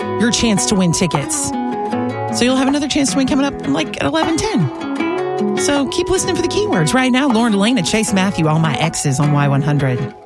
your chance to win tickets. So you'll have another chance to win coming up like at 11:10. So keep listening for the keywords. Right now, Lauren Delane and Chase Matthew, All My Exes on Y100.